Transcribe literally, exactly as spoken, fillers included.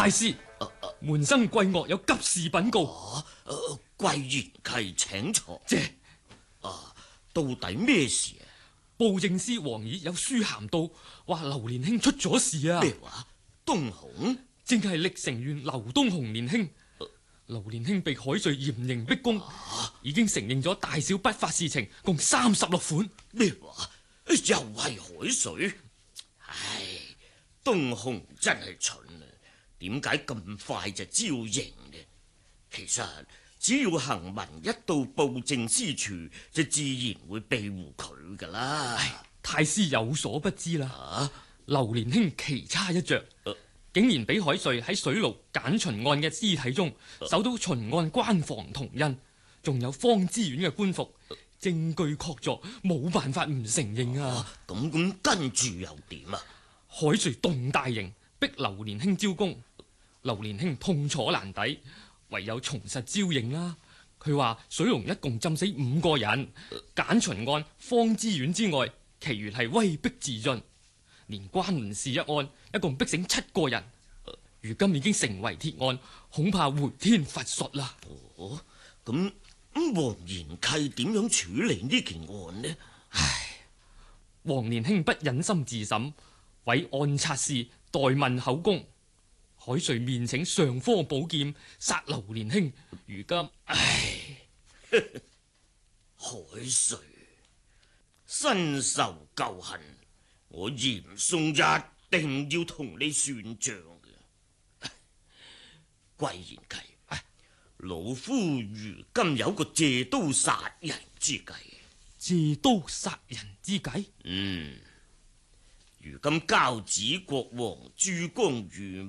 太師， 啊啊門生貴岳有急事稟告。 啊！誒，貴賢契請坐。 謝。 啊，到底咩事啊？ 布政司王儀有書函到，話劉年卿出咗事啊！ 咩話？東紅正係歷城縣劉東紅年卿。劉年卿被海瑞嚴刑逼供， 啊已經承認咗大小不法事情，共三十六款。 咩話？又係海瑞？唉，東紅真係蠢啊！點解咁快就招認呢？其實只要行文一到布政司處，就自然會庇護佢噶啦。 太師有所不知啦， 啊， 劉年卿奇差一着， 呃竟然俾海瑞喺水牢簡巡案嘅屍體中搜到巡案關防銅印，仲有方知縣嘅官服，證據確鑿，冇辦法唔承認啊！ 咁咁跟住又點啊？ 海瑞動大刑，逼劉年卿招供，劉年卿痛楚難抵，唯有從實招認啦。佢話水龍一共浸死五個人，簡巡案、方知縣之外，其餘係威逼自盡。連關門氏一案，一共逼醒七個人，如今已經成為鐵案，恐怕回天乏術啦。 哦，咁咁黃賢契點樣處理呢件案呢？ 唉，黃年卿不忍心自審，委按察使代問口供。海瑞面請上科寶劍殺劉年卿，如今唉， 海瑞身受舊恨，我嚴嵩一定要同你算賬嘅。貴賢契，老夫如今有個借刀殺人之計。 借刀殺人之計？ 嗯，如今交趾國王珠光御